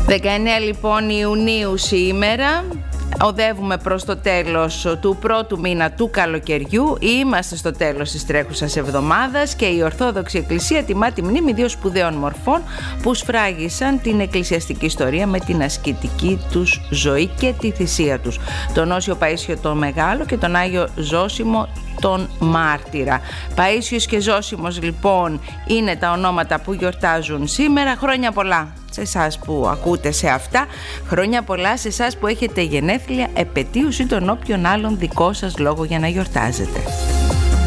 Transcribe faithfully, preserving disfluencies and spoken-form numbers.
δεκαεννέα λοιπόν Ιουνίου σήμερα. Οδεύουμε προς το τέλος του πρώτου μήνα του καλοκαιριού. Είμαστε στο τέλος της τρέχουσας εβδομάδας και η Ορθόδοξη Εκκλησία τιμά τη μνήμη δύο σπουδαίων μορφών που σφράγισαν την εκκλησιαστική ιστορία με την ασκητική τους ζωή και τη θυσία τους. Τον Όσιο Παΐσιο τον Μεγάλο και τον Άγιο Ζώσιμο τον Μάρτυρα. Παΐσιος και Ζώσιμος λοιπόν είναι τα ονόματα που γιορτάζουν σήμερα. Χρόνια πολλά σε εσάς που ακούτε σε αυτά. Χρόνια πολλά σε εσάς που έχετε γενέθλια, επετείους ή τον όποιον άλλον δικό σας λόγο για να γιορτάζετε.